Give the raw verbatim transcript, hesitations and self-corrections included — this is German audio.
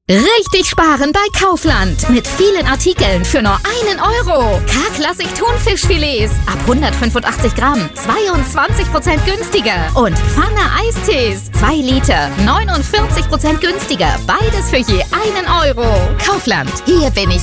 Richtig sparen bei Kaufland. Mit vielen Artikeln für nur einen Euro. K-Klassik Thunfischfilets ab hundertfünfundachtzig Gramm, zweiundzwanzig Prozent günstiger. Und Pfanne Eistees, zwei Liter, neunundvierzig Prozent günstiger. Beides für je einen Euro. Kaufland, hier bin ich.